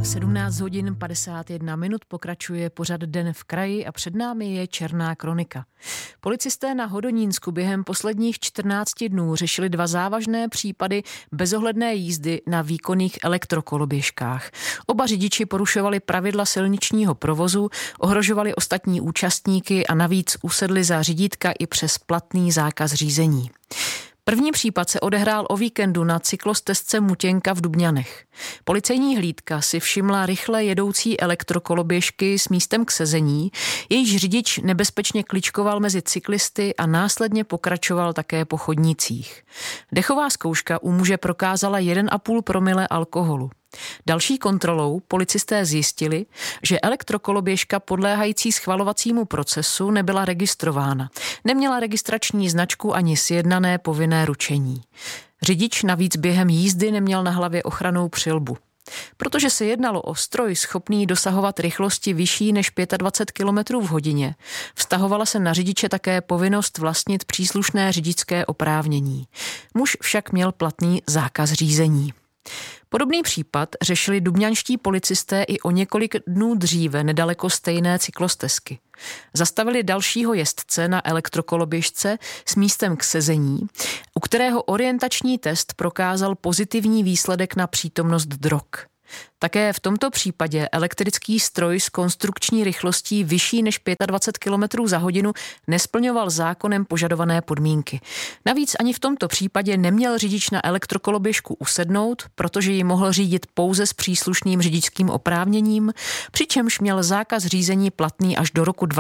17 hodin 51 minut pokračuje pořad Den v kraji a před námi je černá kronika. Policisté na Hodonínsku během posledních 14 dnů řešili 2 závažné případy bezohledné jízdy na výkonných elektrokoloběžkách. Oba řidiči porušovali pravidla silničního provozu, ohrožovali ostatní účastníky a navíc usedli za řídítka i přes platný zákaz řízení. První případ se odehrál o víkendu na cyklostezce Mutěnka v Dubňanech. Policejní hlídka si všimla rychle jedoucí elektrokoloběžky s místem k sezení, jejíž řidič nebezpečně kličkoval mezi cyklisty a následně pokračoval také po chodnících. Dechová zkouška u muže prokázala 1,5 promile alkoholu. Další kontrolou policisté zjistili, že elektrokoloběžka podléhající schvalovacímu procesu nebyla registrována. Neměla registrační značku ani sjednané povinné ručení. Řidič navíc během jízdy neměl na hlavě ochrannou přilbu. Protože se jednalo o stroj schopný dosahovat rychlosti vyšší než 25 km v hodině, vztahovala se na řidiče také povinnost vlastnit příslušné řidičské oprávnění. Muž však měl platný zákaz řízení. Podobný případ řešili dubňanští policisté i o několik dnů dříve nedaleko stejné cyklostezky. Zastavili dalšího jezdce na elektrokoloběžce s místem k sezení, u kterého orientační test prokázal pozitivní výsledek na přítomnost drog. Také v tomto případě elektrický stroj s konstrukční rychlostí vyšší než 25 km za hodinu nesplňoval zákonem požadované podmínky. Navíc ani v tomto případě neměl řidič na elektrokoloběžku usednout, protože ji mohl řídit pouze s příslušným řidičským oprávněním, přičemž měl zákaz řízení platný až do roku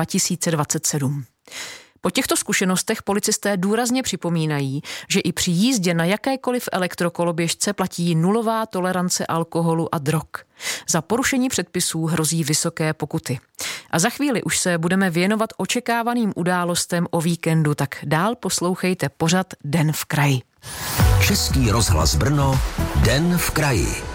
2027. Po těchto zkušenostech policisté důrazně připomínají, že i při jízdě na jakékoliv elektrokoloběžce platí nulová tolerance alkoholu a drog. Za porušení předpisů hrozí vysoké pokuty. A za chvíli už se budeme věnovat očekávaným událostem o víkendu, tak dál poslouchejte pořad Den v kraji. Český rozhlas Brno, Den v kraji.